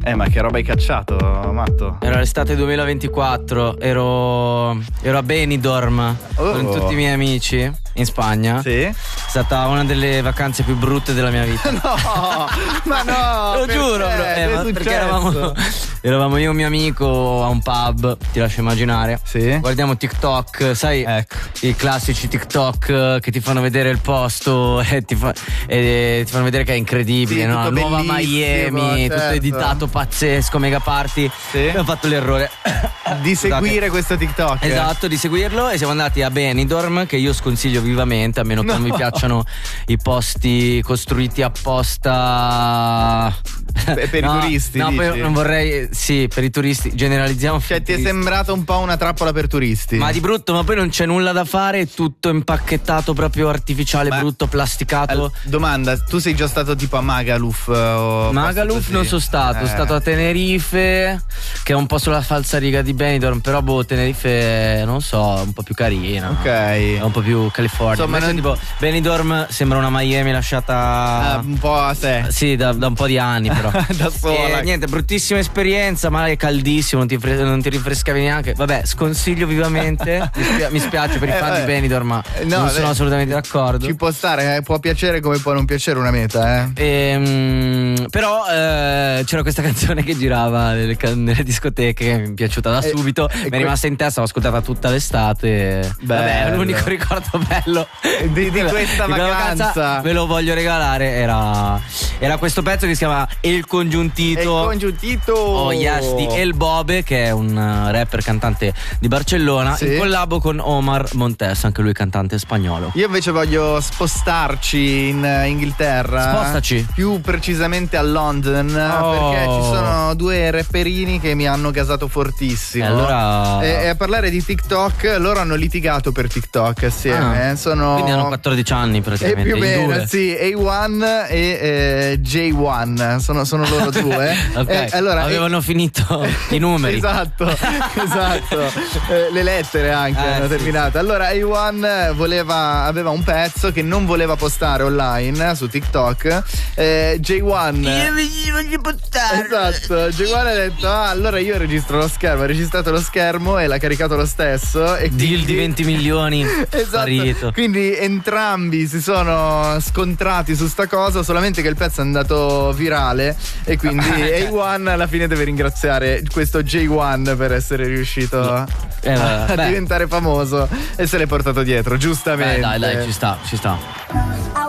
Ma che roba hai cacciato, matto? Era l'estate 2024, ero a Benidorm con tutti i miei amici in Spagna. Sì? È stata una delle vacanze più brutte della mia vita. No, ma no! Lo giuro, bro. Perché eravamo io e un mio amico a un pub, ti lascio immaginare. Sì. Guardiamo TikTok, sai, ecco, i classici TikTok che ti fanno vedere il posto e ti fanno vedere che è incredibile, sì, no? Nuova Miami, certo. tutto editato, pazzesco, mega party. Sì. Abbiamo fatto l'errore di seguire questo TikTok. Esatto, di seguirlo, e siamo andati a Benidorm, che io sconsiglio vivamente, a meno che non mi piacciono i posti costruiti apposta per i turisti. No, dici? poi non vorrei. Sì, per i turisti, generalizziamo. Cioè ti è sembrato un po' una trappola per turisti? Ma di brutto, ma poi non c'è nulla da fare, è tutto impacchettato proprio artificiale, brutto, plasticato. Domanda, tu sei già stato tipo a Magaluf? Magaluf non sono stato a Tenerife, che è un po' sulla falsariga di Benidorm, però Tenerife non so, un po' più carina. Ok. È un po' più California. Insomma, tipo Benidorm sembra una Miami lasciata un po' a sé. Sì, da un po' di anni però. Da sola. E niente, bruttissima esperienza, ma è caldissimo, non ti rinfrescavi neanche. Vabbè, sconsiglio vivamente. Mi spiace per i fan di Benidorm, ma non sono assolutamente d'accordo. Ci può stare, può piacere come può non piacere una meta, Però c'era questa canzone che girava nelle discoteche, che mi è piaciuta da subito, mi è rimasta in testa, l'ho ascoltata tutta l'estate. Vabbè, l'unico ricordo bello di questa vacanza ve lo voglio regalare, era questo pezzo che si chiama El Conjuntito. Oh yes, di El Bobe, che è un rapper cantante di Barcellona, in collabo con Omar Montes, anche lui cantante spagnolo. Io invece voglio spostarci in Inghilterra. Spostaci. Più precisamente a London, perché ci sono due rapperini che mi hanno gasato fortissimo. Allora... E a parlare di TikTok, loro hanno litigato per TikTok assieme. Quindi hanno 14 anni praticamente. Più o meno, sì, A1 e J1 sono loro due. Ok, allora, avevano finito i numeri. Esatto. Le lettere anche hanno terminato. Allora A1 aveva un pezzo che non voleva postare online su TikTok. J1 io mi voglio postare. Esatto, J1 ha detto allora io registro lo schermo. Ha registrato lo schermo e l'ha caricato lo stesso, e deal di 20 milioni. Esatto. Sparito. Quindi entrambi si sono scontrati su sta cosa, solamente che il pezzo è andato virale e quindi A1 alla fine deve ringraziare questo J1 per essere riuscito a diventare famoso, e se l'è portato dietro, giustamente. Dai, ci sta.